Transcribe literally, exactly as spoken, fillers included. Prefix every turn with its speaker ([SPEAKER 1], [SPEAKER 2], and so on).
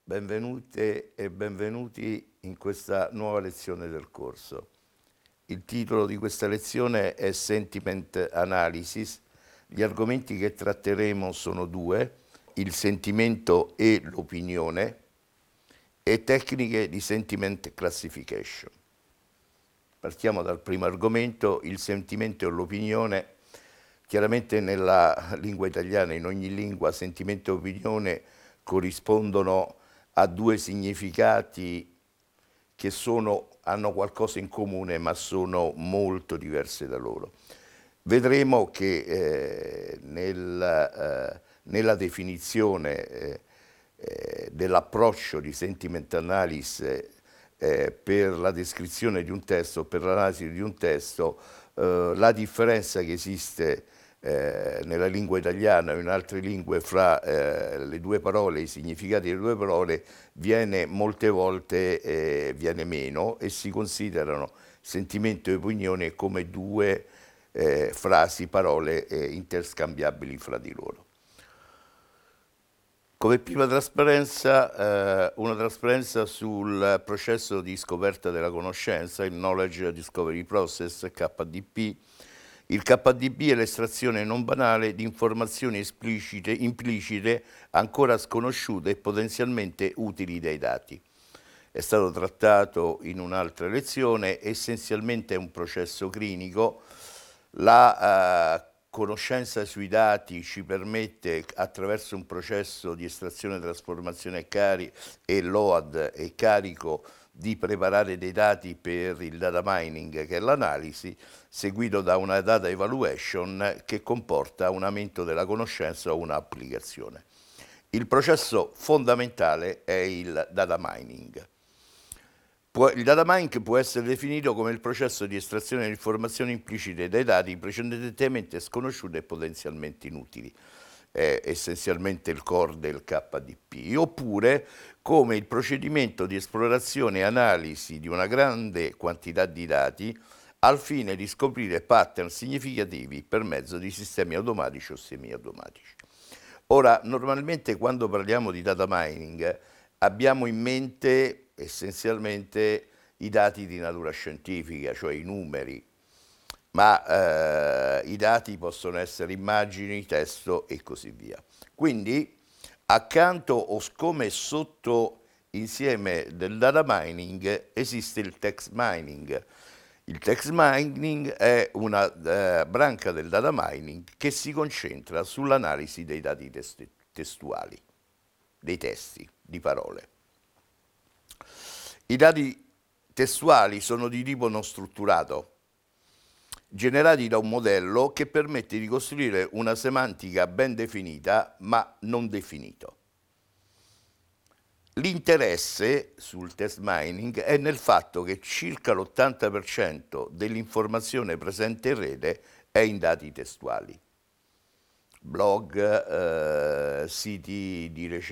[SPEAKER 1] Benvenute e benvenuti in questa nuova lezione del corso. Il titolo di questa lezione è Sentiment Analysis. Gli argomenti che tratteremo sono due: il sentimento e l'opinione e tecniche di sentiment classification. Partiamo dal primo argomento, il sentimento e l'opinione. Chiaramente nella lingua italiana, in ogni lingua, sentimento e opinione corrispondono a due significati che sono, hanno qualcosa in comune ma sono molto diverse da loro. Vedremo che eh, nel, eh, nella definizione eh, eh, dell'approccio di sentiment analysis eh, per la descrizione di un testo, per l'analisi di un testo, eh, la differenza che esiste eh, nella lingua italiana o in altre lingue fra eh, le due parole, i significati delle due parole, viene molte volte eh, viene meno e si considerano sentimento e opinione come due eh, frasi, parole eh, interscambiabili fra di loro. Come prima trasparenza, eh, una trasparenza sul processo di scoperta della conoscenza, il Knowledge Discovery Process, K D P. Il K D P è l'estrazione non banale di informazioni esplicite, implicite, ancora sconosciute e potenzialmente utili dai dati. È stato trattato in un'altra lezione, essenzialmente è un processo clinico. La eh, conoscenza sui dati ci permette, attraverso un processo di estrazione, trasformazione e, cari e load e carico, di preparare dei dati per il data mining, che è l'analisi, seguito da una data evaluation che comporta un aumento della conoscenza o un'applicazione. Il processo fondamentale è il data mining. Può, il data mining può essere definito come il processo di estrazione di informazioni implicite dai dati precedentemente sconosciute e potenzialmente inutili. È essenzialmente il core del K D P, oppure come il procedimento di esplorazione e analisi di una grande quantità di dati al fine di scoprire pattern significativi per mezzo di sistemi automatici o semi-automatici. Ora, normalmente quando parliamo di data mining abbiamo in mente essenzialmente i dati di natura scientifica, cioè i numeri, ma eh, i dati possono essere immagini, testo e così via. Quindi, accanto o come sotto insieme del data mining esiste il text mining. Il text mining è una eh, branca del data mining che si concentra sull'analisi dei dati test testuali, dei testi, di parole. I dati testuali sono di tipo non strutturato, generati da un modello che permette di costruire una semantica ben definita ma non definito. L'interesse sul text mining è nel fatto che circa l'ottanta per cento dell'informazione presente in rete è in dati testuali. Blog, eh, siti di